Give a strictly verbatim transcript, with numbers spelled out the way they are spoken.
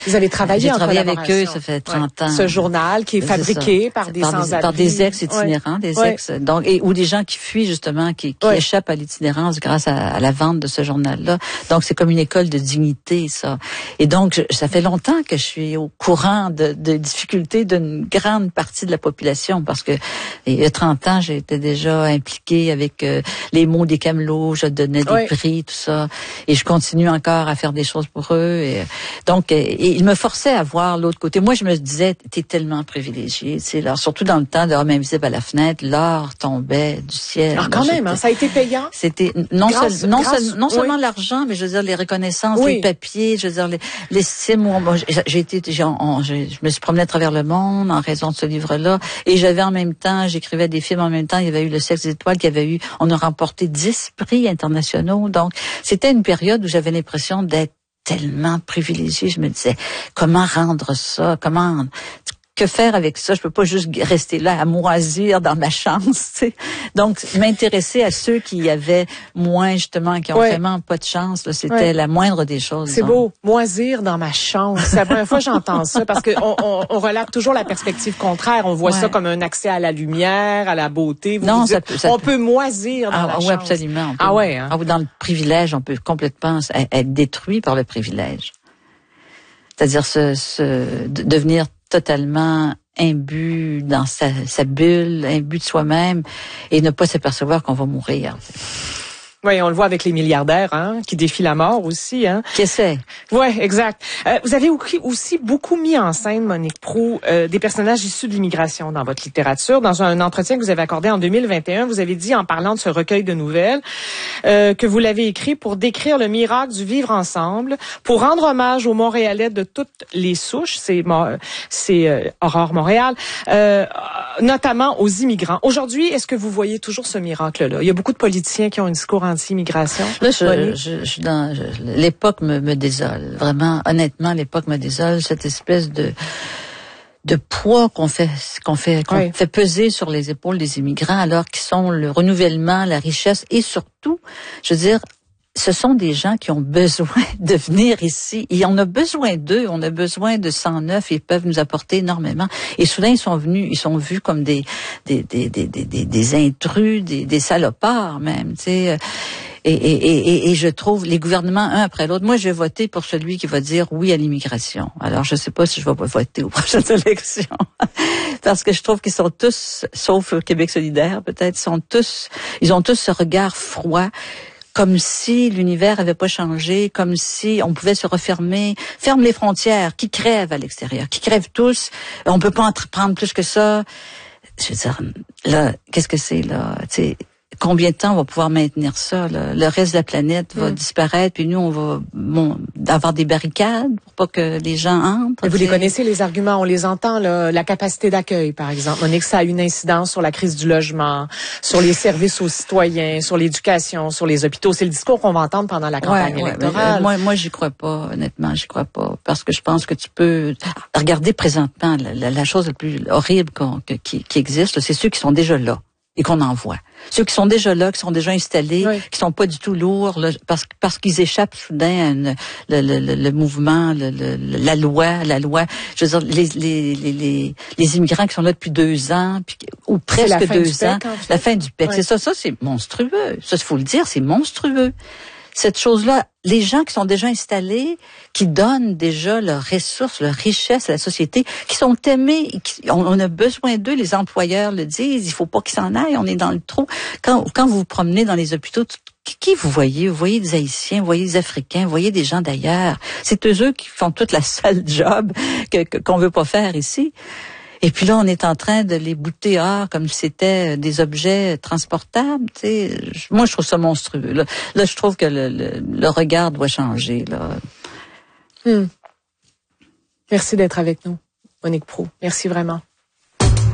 Vous avez travaillé J'ai en travaillé avec collaboration. eux, ça fait trente ouais. ans. Ce journal qui est fabriqué par des sans-abri. Par des ex-itinérants, ouais. des ouais. ex, donc, et, ou des gens qui fuient, justement, qui, qui ouais. échappent à l'itinérance grâce à, à la vente de ce journal-là. Donc, c'est comme une école de dignité, ça. Et donc, je, ça fait longtemps que je suis au courant de, de difficultés d'une grande partie de la population, parce que il y a trente ans, j'étais déjà impliquée avec euh, les mots des camelots, je donnais des ouais. prix, tout ça, et je continue encore à faire des choses pour eux. Et, donc, et, et ils me forçaient à voir l'autre côté. Moi, je me disais, t'es tellement privilégié, tu sais, là, surtout dans le temps de Homme invisible à la fenêtre, l'or tombait du ciel. Alors quand même, hein, ça a été payant. C'était non, grâce, seul, non, grâce, seul, non seulement oui. l'argent, mais je veux dire les reconnaissances, oui. les papiers, je veux dire les, les sims. Bon, j'ai été, j'ai, on, j'ai, je me suis promenée à travers le monde en raison de ce livre-là, et j'avais en même temps, j'écrivais des films en même temps. Il y avait eu Le Sexe des étoiles, qui avait eu, on a remporté dix prix internationaux. Donc c'était une période où j'avais l'impression d'être tellement privilégiée. Je me disais, comment rendre ça, comment, que faire avec ça? Je peux pas juste rester là à moisir dans ma chance, tu sais. Donc, m'intéresser à ceux qui avaient moins, justement, qui ont ouais. vraiment pas de chance, là, c'était ouais. la moindre des choses. C'est beau, moisir dans ma chance. C'est la première fois que j'entends ça, parce que on, on, on relate toujours la perspective contraire. On voit ouais. ça comme un accès à la lumière, à la beauté. Vous non, vous dites, ça peut, ça on peut. peut moisir dans ah, la oui, chance. Absolument. On peut, ah ouais. Hein? Ah, dans le privilège, on peut complètement être détruit par le privilège. C'est-à-dire se, se devenir totalement imbu dans sa, sa bulle, imbu de soi-même, et ne pas s'apercevoir qu'on va mourir. Oui, on le voit avec les milliardaires, hein, qui défient la mort aussi, hein. Qu'est-ce? Oui, exact. Euh, vous avez aussi beaucoup mis en scène, Monique Proulx, euh, des personnages issus de l'immigration dans votre littérature. Dans un entretien que vous avez accordé en deux mille vingt et un, vous avez dit, en parlant de ce recueil de nouvelles, euh, que vous l'avez écrit pour décrire le miracle du vivre ensemble, pour rendre hommage aux Montréalais de toutes les souches, c'est, c'est euh, Aurore Montréal, euh, notamment aux immigrants. Aujourd'hui, est-ce que vous voyez toujours ce miracle-là? Il y a beaucoup de politiciens qui ont un discours anti-immigration. Là, je, je, je, dans, je, l'époque me, me désole. Vraiment, honnêtement, l'époque me désole. Cette espèce de de poids qu'on fait qu'on fait qu'on oui. fait peser sur les épaules des immigrants, alors qu'ils sont le renouvellement, la richesse, et surtout, je veux dire, ce sont des gens qui ont besoin de venir ici. Et on a besoin d'eux, on a besoin de sang neuf, ils peuvent nous apporter énormément. Et soudain, ils sont venus, ils sont vus comme des des des des des, des intrus, des, des salopards même, tu sais. Et, et, et, et je trouve les gouvernements, un après l'autre, moi, je vais voter pour celui qui va dire oui à l'immigration. Alors, je sais pas si je vais voter aux prochaines élections. Parce que je trouve qu'ils sont tous, sauf Québec solidaire, peut-être, sont tous, ils ont tous ce regard froid, comme si l'univers avait pas changé, comme si on pouvait se refermer. Ferme les frontières, qui crèvent à l'extérieur, qui crèvent tous. On peut pas en prendre plus que ça. Je veux dire, là, qu'est-ce que c'est, là? Tu sais, combien de temps on va pouvoir maintenir ça, là? Le reste de la planète va mmh. disparaître, puis nous, on va bon, avoir des barricades pour pas que les gens entrent. Et vous les connaissez, les arguments, on les entend, là, la capacité d'accueil, par exemple. Monique, ça a une incidence sur la crise du logement, sur les services aux citoyens, sur l'éducation, sur les hôpitaux. C'est le discours qu'on va entendre pendant la campagne ouais, électorale. Ouais, moi, moi, j'y crois pas, honnêtement, j'y crois pas. Parce que je pense que tu peux regarder présentement la, la, la chose la plus horrible qu'on, que, qui, qui existe, c'est ceux qui sont déjà là et qu'on envoie. Ceux qui sont déjà là, qui sont déjà installés, oui. qui sont pas du tout lourds, là, parce parce qu'ils échappent soudain à une, le, le, le, le mouvement, le, le, la loi, la loi. Je veux dire, les les les les, les immigrants qui sont là depuis deux ans, puis, ou presque deux ans, P E C, en fait. La fin du P E C, oui. c'est ça, ça c'est monstrueux. Ça, il faut le dire, c'est monstrueux. Cette chose-là, les gens qui sont déjà installés, qui donnent déjà leurs ressources, leurs richesses à la société, qui sont aimés, qui, on, on a besoin d'eux, les employeurs le disent, il faut pas qu'ils s'en aillent, on est dans le trou. Quand, quand vous vous promenez dans les hôpitaux, qui, qui vous voyez? Vous voyez des Haïtiens, vous voyez des Africains, vous voyez des gens d'ailleurs. C'est eux, eux qui font toute la sale job que, que, qu'on veut pas faire ici. Et puis là, on est en train de les bouter hors comme si c'était des objets transportables. Tu sais. Moi, je trouve ça monstrueux. Là, là je trouve que le, le, le regard doit changer. Là. Hmm. Merci d'être avec nous, Monique Proulx. Merci vraiment.